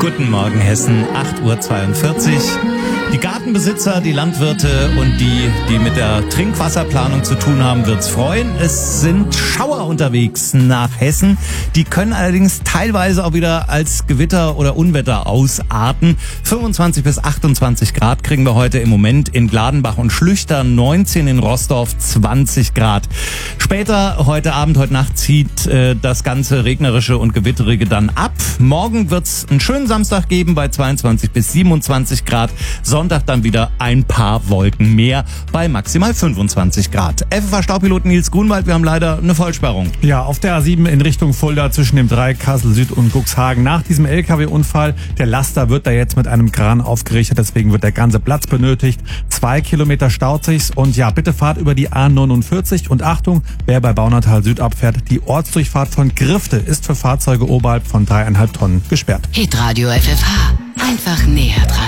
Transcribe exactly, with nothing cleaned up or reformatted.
Guten Morgen Hessen, acht Uhr zweiundvierzig. Die Gartenbesitzer, die Landwirte und die, die mit der Trinkwasserplanung zu tun haben, wird's freuen. Es sind Schauer unterwegs nach Hessen. Die können allerdings teilweise auch wieder als Gewitter oder Unwetter ausarten. fünfundzwanzig bis achtundzwanzig Grad kriegen wir heute im Moment in Gladenbach und Schlüchtern, neunzehn in Roßdorf, zwanzig Grad. Später, heute Abend, heute Nacht zieht äh, das ganze Regnerische und Gewitterige dann ab. Morgen wird's einen schönen Samstag geben bei zweiundzwanzig bis siebenundzwanzig Grad. Sonntag dann wieder ein paar Wolken mehr bei maximal fünfundzwanzig Grad. F F A-Staupilot Nils Grunwald, wir haben leider eine Vollsperrung. Ja, auf der A sieben in Richtung Fulda zwischen dem Dreieck Kassel Süd und Cuxhagen. Nach diesem L K W-Unfall, der Laster wird da jetzt mit einem Kran aufgerichtet, deswegen wird der ganze Platz benötigt. Zwei Kilometer staut sich's und ja, bitte fahrt über die A neunundvierzig und Achtung, wer bei Baunatal Süd abfährt, die Ortsdurchfahrt von Grifte ist für Fahrzeuge oberhalb von dreieinhalb Tonnen gesperrt. Hitradio F F H, einfach näher dran.